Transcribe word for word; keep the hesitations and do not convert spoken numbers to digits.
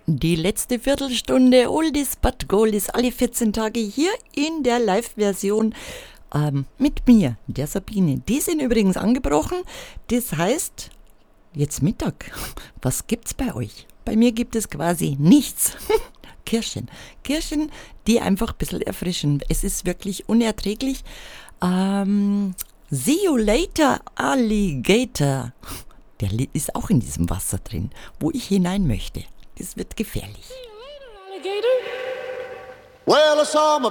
Die letzte Viertelstunde Oldies but Goldies, alle vierzehn Tage hier in der Live-Version ähm, mit mir, der Sabine. Die sind übrigens angebrochen, das heißt, jetzt Mittag. Was gibt's bei euch? Bei mir gibt es quasi nichts. Kirschen. Kirschen, die einfach ein bisschen erfrischen. Es ist wirklich unerträglich. Ähm, See you later, Alligator. Der ist auch in diesem Wasser drin, wo ich hinein möchte. Das wird gefährlich. Well, I saw my